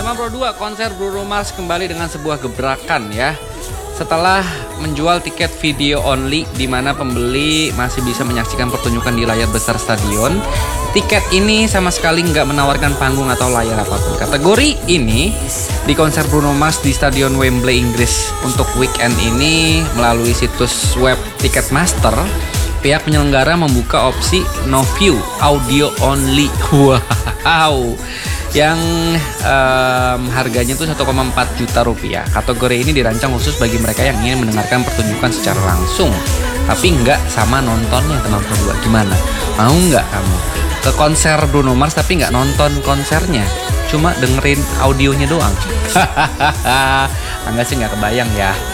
Teman Pro 2, konser Bruno Mars kembali dengan sebuah gebrakan ya. Setelah menjual tiket video only di mana pembeli masih bisa menyaksikan pertunjukan di layar besar stadion, tiket ini sama sekali nggak menawarkan panggung atau layar apapun. Kategori ini di konser Bruno Mars di Stadion Wembley, Inggris untuk weekend ini melalui situs web Ticketmaster, pihak penyelenggara membuka opsi no view, audio only. Wow. Yang harganya tuh 1,4 juta rupiah. Kategori ini dirancang khusus bagi mereka yang ingin mendengarkan pertunjukan secara langsung, tapi nggak sama nontonnya, teman Pro 2. Gimana? Mau nggak kamu ke konser Bruno Mars tapi nggak nonton konsernya, cuma dengerin audionya doang? Enggak sih, nggak kebayang ya.